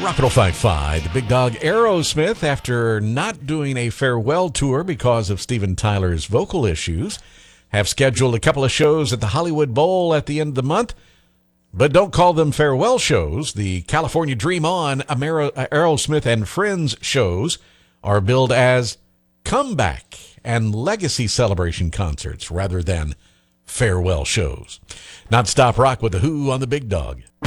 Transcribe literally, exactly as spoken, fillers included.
Rock oh five five, the big dog Aerosmith, after not doing a farewell tour because of Steven Tyler's vocal issues, have scheduled a couple of shows at the Hollywood Bowl at the end of the month. But don't call them farewell shows. The California Dream On, Amero- Aerosmith and Friends shows are billed as comeback and legacy celebration concerts rather than farewell shows. Non-stop rock with the Who on the Big Dog.